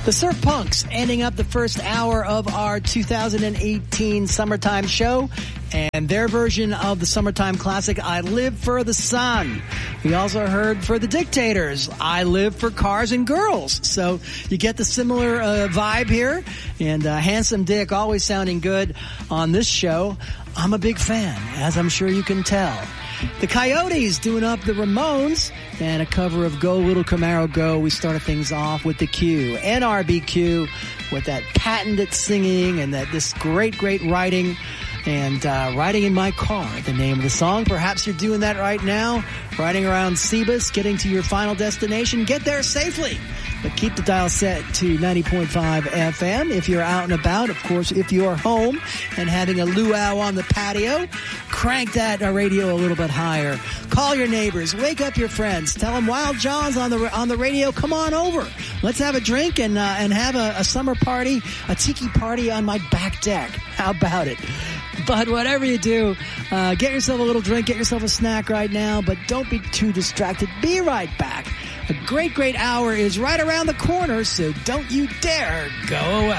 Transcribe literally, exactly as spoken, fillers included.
The Surf Punks ending up the first hour of our two thousand eighteen summertime show and their version of the summertime classic, I Live for the Sun. We also heard for the Dictators, I Live for Cars and Girls. So you get the similar uh, vibe here. And uh, Handsome Dick always sounding good on this show. I'm a big fan, as I'm sure you can tell. The Coyotes doing up the Ramones and a cover of Go Little Camaro Go. We started things off with the Q, N R B Q, with that patented singing and that this great, great writing. And uh, Riding in My Car, the name of the song. Perhaps you're doing that right now, riding around Cebus, getting to your final destination. Get there safely. But keep the dial set to ninety point five F M if you're out and about. Of course, if you're home and having a luau on the patio, crank that uh, radio a little bit higher. Call your neighbors. Wake up your friends. Tell them Wild John's on the on the radio. Come on over. Let's have a drink and uh, and have a, a summer party, a tiki party on my back deck. How about it? But whatever you do, uh, get yourself a little drink, get yourself a snack right now, but don't be too distracted. Be right back. A great, great hour is right around the corner, so don't you dare go away.